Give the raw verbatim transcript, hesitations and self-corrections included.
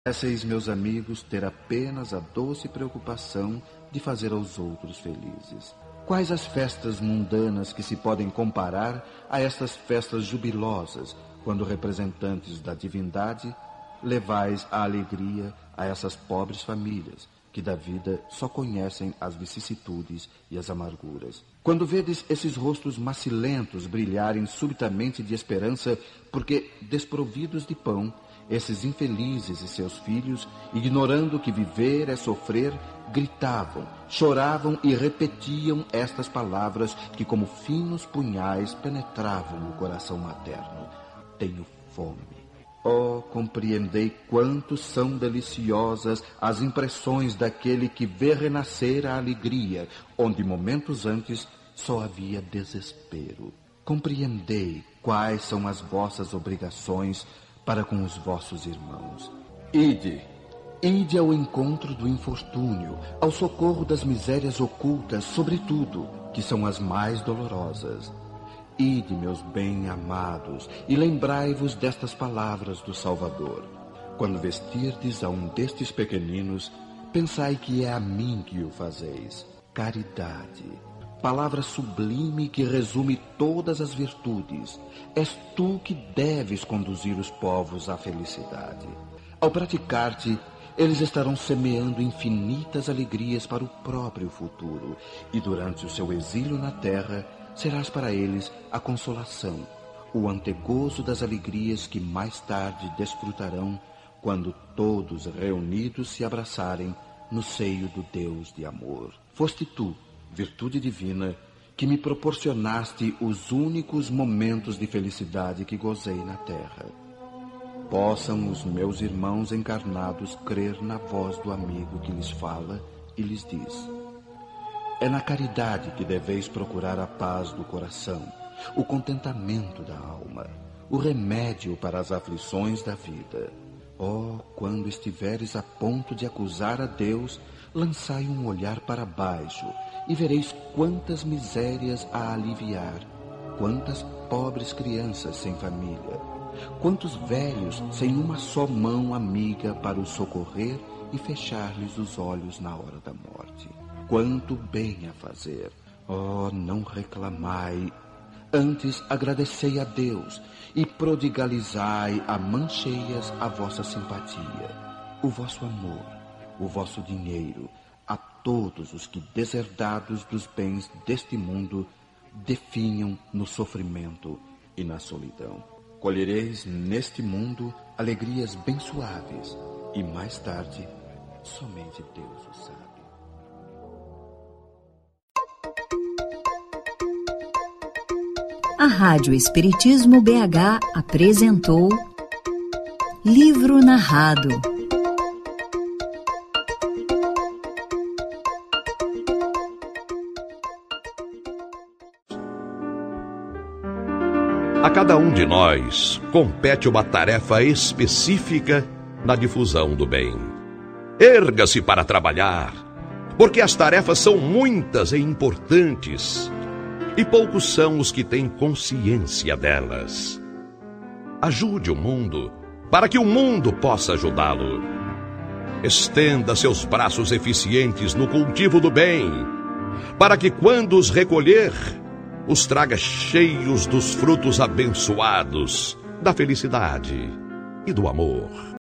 Esseis, meus amigos, ter apenas a doce preocupação de fazer aos outros felizes. Quais as festas mundanas que se podem comparar a estas festas jubilosas, quando representantes da divindade levais a alegria a essas pobres famílias, que da vida só conhecem as vicissitudes e as amarguras? Quando vedes esses rostos macilentos brilharem subitamente de esperança, porque, desprovidos de pão, esses infelizes e seus filhos, ignorando que viver é sofrer, gritavam, choravam e repetiam estas palavras que, como finos punhais, penetravam no coração materno: tenho fome. Oh, compreendei quanto são deliciosas as impressões daquele que vê renascer a alegria, onde momentos antes só havia desespero. Compreendei quais são as vossas obrigações para com os vossos irmãos. Ide, ide ao encontro do infortúnio, ao socorro das misérias ocultas, sobretudo, que são as mais dolorosas. Ide, meus bem-amados, e lembrai-vos destas palavras do Salvador. Quando vestirdes a um destes pequeninos, pensai que é a mim que o fazeis. Caridade, palavra sublime que resume todas as virtudes. És tu que deves conduzir os povos à felicidade. Ao praticar-te, eles estarão semeando infinitas alegrias para o próprio futuro, e durante o seu exílio na terra, serás para eles a consolação, o antegozo das alegrias que mais tarde desfrutarão quando todos reunidos se abraçarem no seio do Deus de amor. Foste tu, virtude divina, que me proporcionaste os únicos momentos de felicidade que gozei na terra. Possam os meus irmãos encarnados crer na voz do amigo que lhes fala e lhes diz: é na caridade que deveis procurar a paz do coração, o contentamento da alma, o remédio para as aflições da vida. Oh, quando estiveres a ponto de acusar a Deus, lançai um olhar para baixo e vereis quantas misérias a aliviar, quantas pobres crianças sem família, quantos velhos sem uma só mão amiga para os socorrer e fechar-lhes os olhos na hora da morte. Quanto bem a fazer! Oh, não reclamai, antes agradecei a Deus e prodigalizai a mãos cheias a vossa simpatia, o vosso amor, o vosso dinheiro, a todos os que, deserdados dos bens deste mundo, definham no sofrimento e na solidão. Colhereis neste mundo alegrias bem suaves, e mais tarde, somente Deus o sabe. A Rádio Espiritismo B H apresentou Livro Narrado. A cada um de nós compete uma tarefa específica na difusão do bem. Erga-se para trabalhar, porque as tarefas são muitas e importantes, e poucos são os que têm consciência delas. Ajude o mundo, para que o mundo possa ajudá-lo. Estenda seus braços eficientes no cultivo do bem, para que quando os recolher, os traga cheios dos frutos abençoados da felicidade e do amor.